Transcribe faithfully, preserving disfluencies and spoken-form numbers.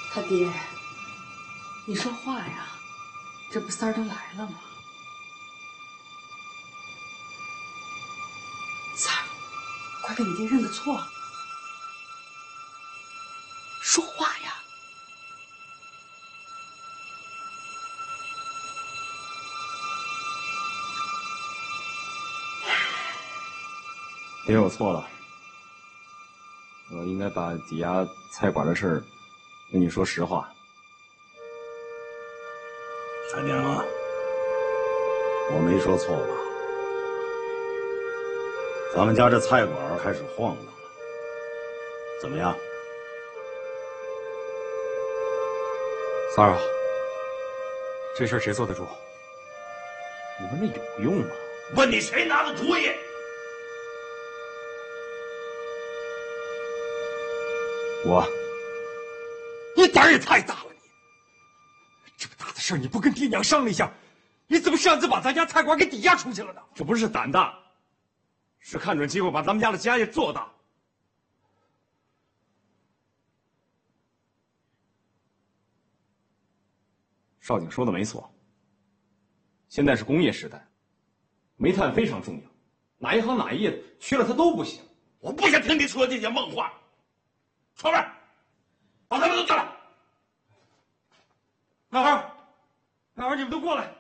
他爹，你说话呀，这不三儿都来了吗？三儿，快给你爹认个错，说话呀！ 爹，我错了，我应该把抵押菜馆的事儿跟你说实话。 三娘啊，我没说错吧？咱们家这菜馆开始晃荡了，怎么样？ 三儿啊，这事儿谁做得住？你问那有用吗？ 问你谁拿的主意？ 我。 你胆儿也太大了！你这么大的事儿，你不跟爹娘商量一下，你怎么擅自把咱家菜馆给抵押出去了呢？ 这不是胆大，是看准机会把咱们家的家业做大。少景说的没错，现在是工业时代，煤炭非常重要，哪一行哪一业缺了它都不行。 我不想听你说这些梦话。窗外，把他们都叫来。 老二，老二，你们都过来。